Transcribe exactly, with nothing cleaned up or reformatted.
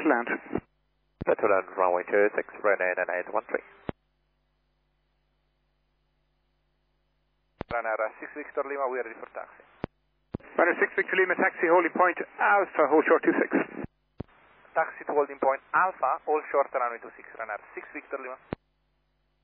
to land. Clear to land, runway two six, Ryanair nine eight one three. Ryanair six Victor Lima, we are ready for taxi. Ryanair six Victor Lima, taxi holding point Alpha, hold short two six. Taxi to holding point Alpha, hold short runway two six, Ryanair six Victor Lima.